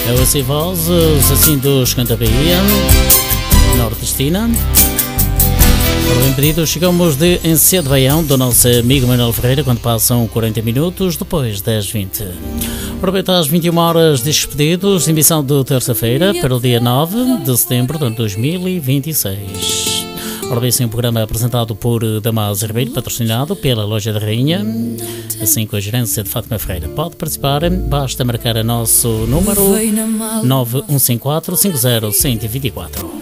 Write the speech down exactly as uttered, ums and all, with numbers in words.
É o assim vozes, assim dos Canta Bahia, nordestina. Por bem pedido, chegamos de Encedo Baião, do nosso amigo Manuel Ferreira, quando passam quarenta minutos depois das vinte. Aproveita às vinte e uma horas despedidos, emissão de terça-feira, para o dia nove de setembro de dois mil e vinte e seis. Ora bem, sim, um programa apresentado por Damaso Ribeiro, patrocinado pela Loja da Rainha, assim com a gerência de Fátima Ferreira. Pode participar, basta marcar o nosso número nove um cinco quatro, cinco zero um zero, dois quatro.